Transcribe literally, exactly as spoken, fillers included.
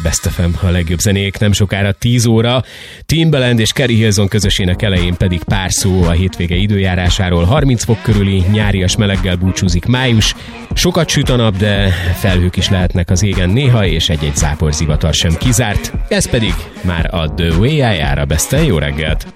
Best ef em, a legjobb zenék nem sokára tíz óra. Timbaland és Keri Hilson közösének elején pedig pár szó a hétvége időjárásáról. harminc fok körüli nyárias meleggel búcsúzik május. Sokat süt a nap, de felhők is lehetnek az égen néha, és egy-egy záporzivatar sem kizárt. Ez pedig már a The Way I Are-a Best. Jó reggelt!